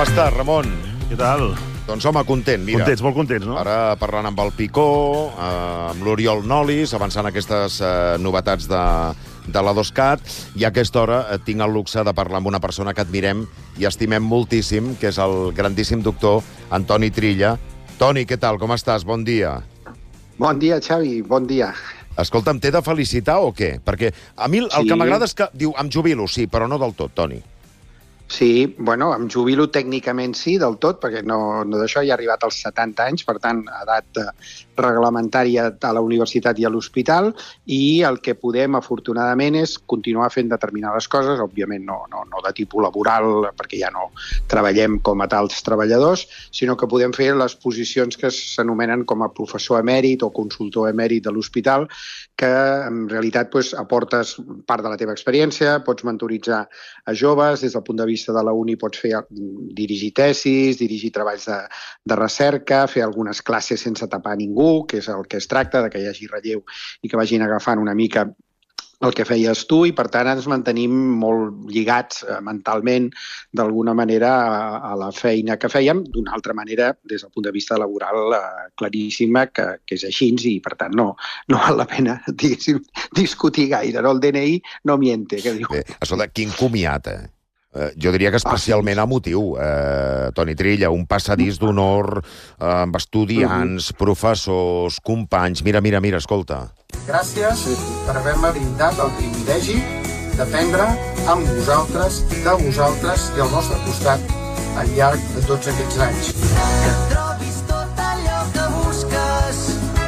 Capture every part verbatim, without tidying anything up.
Com estàs, Ramon? Què tal? Doncs home, content, mira. Contents, molt contents, no? Ara parlant amb el Picó, eh, amb l'Oriol Nolis, avançant aquestes eh, novetats de, de l'Adoscat, i a aquesta hora eh, tinc el luxe de parlar amb una persona que admirem i estimem moltíssim, que és el grandíssim doctor Antoni Trilla. Toni, què tal? Com estàs? Bon dia. Bon dia, Xavi, bon dia. Escolta'm, t'he de felicitar o què? Perquè a mi el, el Sí. que m'agrada és que diu, em jubilo, sí, però no del tot, Toni. Sí, bueno, em jubilo tècnicament sí, del tot, perquè no, no d'això ja he arribat als setanta anys, per tant, edat eh, reglamentària a la universitat i a l'hospital, i el que podem, afortunadament, és continuar fent determinades coses, òbviament no, no, no de tipus laboral, perquè ja no treballem com a tals treballadors, sinó que podem fer les posicions que s'anomenen com a professor emèrit o consultor emèrit de l'hospital, que en realitat pues, aportes part de la teva experiència, pots mentoritzar a joves, des del punt de vista de la uni pots fer dirigir tesis, dirigir treballs de, de recerca, fer algunes classes sense tapar ningú, que és el que es tracta, de que hi hagi relleu i que vagin agafant una mica el que feies tu, i per tant ens mantenim molt lligats eh, mentalment d'alguna manera a, a la feina que fèiem, d'una altra manera des del punt de vista laboral eh, claríssima que, que és així, i per tant no, no val la pena diguéssim, discutir gaire, no? El D N I no miente, que diu. Bé, escolta, quin comiat, eh? Uh, jo diria que especialment ah, sí. emotiu, uh, Toni Trilla, un passadís d'honor uh, amb estudiants, uh-huh. professors, companys... Mira, mira, mira, escolta. Gràcies per haver-me brindat el privilegi d'aprendre amb vosaltres, de vosaltres i al vostre costat al llarg de tots aquests anys. Que trobis tot allò que busques,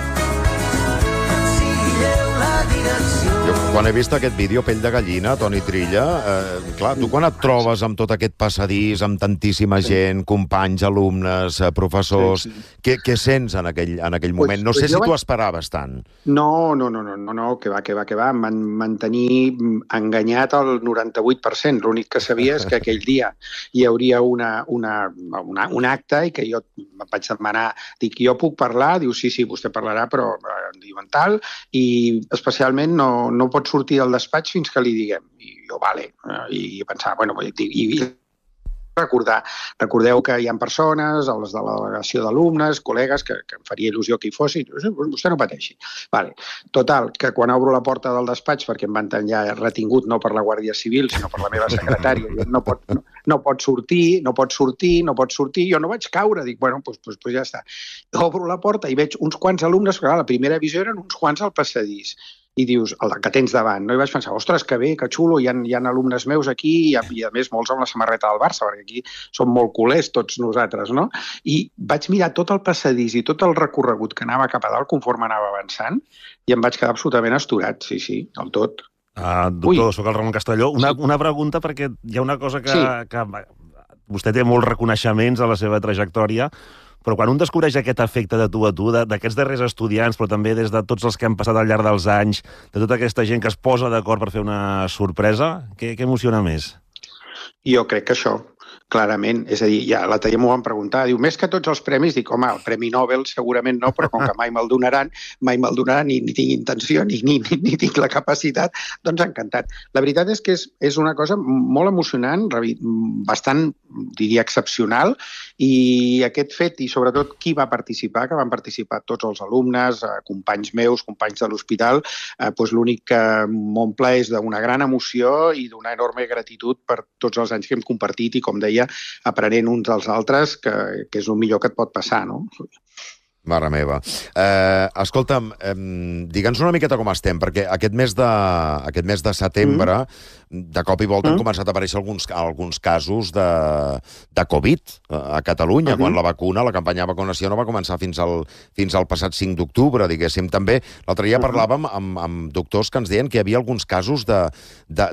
sigueu la direcció. Jo, quan he vist aquest vídeo, pell de gallina, Toni Trilla, eh, clar, tu quan et trobes amb tot aquest passadís, amb tantíssima gent, companys, alumnes, eh, professors, sí, sí. Què, què sents en aquell, en aquell moment? Pues, no sé pues si vaig... tu esperaves tant. No, no, no, no, no, no, que va, que va, que va. Em van mantenir enganyat al noranta-vuit per cent. L'únic que sabia és que aquell dia hi hauria una, una, una, un acte i que jo em vaig demanar, dic, jo puc parlar? Diu, sí, sí, vostè parlarà, però em diuen tal, i especialment no, no pot sortir del despatx fins que li diguem. I jo, vale, i pensava, bueno, i, i recordar, recordeu que hi ha persones, els de la delegació d'alumnes, col·legues, que, que em faria il·lusió que hi fossin, vostè no pateixi. Vale. Total, que quan obro la porta del despatx, perquè em van tenir retingut no per la Guàrdia Civil, sinó per la meva secretària, no pot, no, no pot sortir, no pot sortir, no pot sortir, jo no vaig caure, dic, bueno, doncs pues, pues ja està. Obro la porta i veig uns quants alumnes, clar, la primera visió eren uns quants al passadís, i dius, el que tens davant, no? I vaig pensar, ostres, que bé, que xulo, hi ha, hi ha alumnes meus aquí, i, i a més molts amb la samarreta del Barça, perquè aquí som molt culers tots nosaltres, no? I vaig mirar tot el passadís i tot el recorregut que anava cap a dalt conforme anava avançant, i em vaig quedar absolutament asturat, sí, sí, del tot. Uh, doctor, Ui. Soc el Ramon Castelló. Una, una pregunta, perquè hi ha una cosa que, sí. que vostè té molts reconeixements a la seva trajectòria, però quan un descobreix aquest efecte de tu a tu, d'aquests darrers estudiants, però també des de tots els que han passat al llarg dels anys, de tota aquesta gent que es posa d'acord per fer una sorpresa, què, què emociona més? Jo crec que això, clarament. És a dir, ja l'altre dia m'ho van preguntar, diu, més que tots els premis, dic, home, el Premi Nobel segurament no, però com que mai me'l donaran, mai me'l donaran, ni, ni tinc intenció, ni, ni, ni, ni tinc la capacitat, doncs encantat. La veritat és que és, és una cosa molt emocionant, bastant, diria, excepcional, i aquest fet, i sobretot qui va participar, que van participar tots els alumnes, companys meus, companys de l'hospital, eh, doncs l'únic que m'omple és d'una gran emoció i d'una enorme gratitud per tots els anys que hem compartit i, com deia, aprenent uns dels altres, que, que és el millor que et pot passar, no? Mare meva. Eh, escolta'm, eh, digue'ns una miqueta com estem, perquè aquest mes de, aquest mes de setembre, mm. de cop i volta mm. han començat a aparèixer alguns, alguns casos de, de Covid a Catalunya, mm-hmm. quan la vacuna, la campanya de vacunació no va començar fins al, fins al passat cinc d'octubre, diguéssim. També, l'altre dia parlàvem amb, amb doctors que ens deien que hi havia alguns casos de, de,